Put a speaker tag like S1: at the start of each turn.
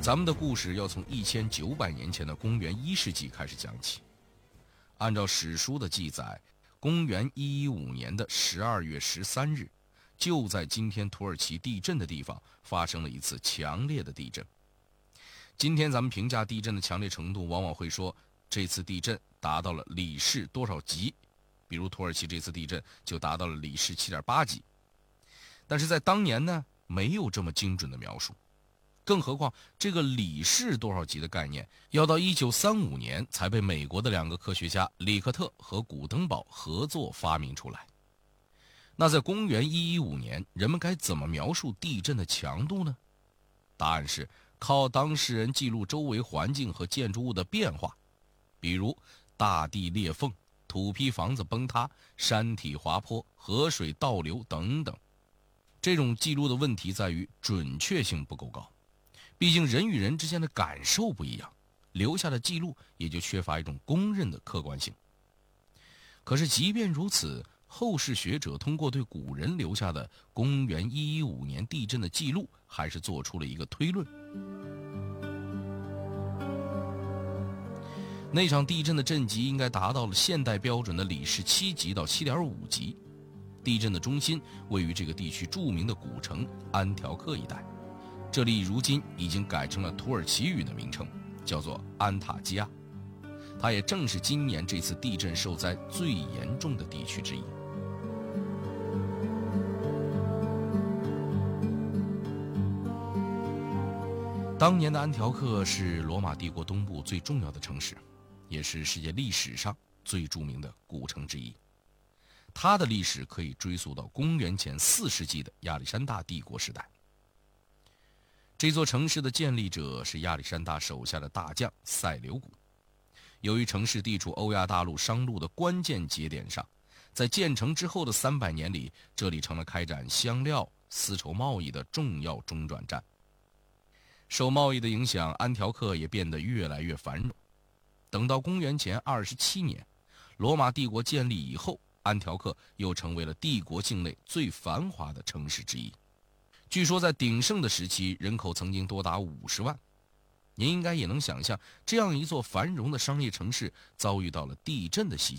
S1: 咱们的故事要从1900年前的公元1世纪开始讲起。按照史书的记载，公元115年的12月13日，就在今天土耳其地震的地方发生了一次强烈的地震。今天咱们评价地震的强烈程度，往往会说这次地震达到了里氏多少级，比如土耳其这次地震就达到了里氏7.8级。但是在当年呢，没有这么精准的描述，更何况这个里氏多少级的概念要到1935年才被美国的2个科学家里克特和古登堡合作发明出来。那在公元115年，人们该怎么描述地震的强度呢？答案是靠当事人记录周围环境和建筑物的变化，比如大地裂缝、土坯房子崩塌、山体滑坡、河水倒流等等。这种记录的问题在于准确性不够高，毕竟人与人之间的感受不一样，留下的记录也就缺乏一种公认的客观性。可是即便如此，后世学者通过对古人留下的公元115年地震的记录，还是做出了一个推论。那场地震的震级应该达到了现代标准的里氏7级到7.5级。地震的中心位于这个地区著名的古城安条克一带，这里如今已经改成了土耳其语的名称，叫做安塔基亚。它也正是今年这次地震受灾最严重的地区之一。当年的安条克是罗马帝国东部最重要的城市，也是世界历史上最著名的古城之一。它的历史可以追溯到公元前4世纪的亚历山大帝国时代。这座城市的建立者是亚历山大手下的大将塞琉古。由于城市地处欧亚大陆商路的关键节点上，在建成之后的300年里，这里成了开展香料、丝绸贸易的重要中转站。受贸易的影响，安条克也变得越来越繁荣。等到公元前27年，罗马帝国建立以后，安条克又成为了帝国境内最繁华的城市之一。据说在鼎盛的时期，人口曾经多达50万。您应该也能想象，这样一座繁荣的商业城市遭遇到了地震的袭击。